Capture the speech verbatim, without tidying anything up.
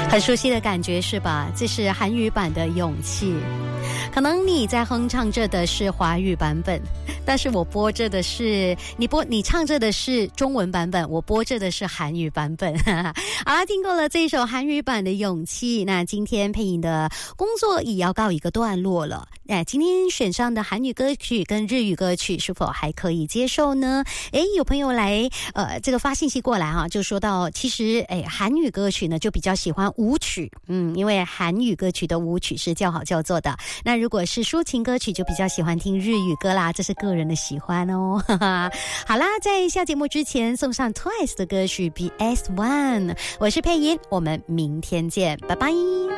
很熟悉的感觉是吧？这是韩语版的勇气。可能你在哼唱着的是华语版本，但是我播着的是你播你唱着的是中文版本，我播着的是韩语版本。好啦，听过了这一首韩语版的勇气，那今天配音的工作也要告一个段落了。那今天选上的韩语歌曲跟日语歌曲是否还可以接受呢？诶，有朋友来呃这个发信息过来哈，就说到其实诶韩语歌曲呢就比较喜欢舞曲，嗯，因为韩语歌曲的舞曲是叫好叫座的。那如果是抒情歌曲就比较喜欢听日语歌啦，这是个人的喜欢哦。好啦，在下节目之前送上 Twice 的歌曲 B S One， 我是佩音，我们明天见，拜拜。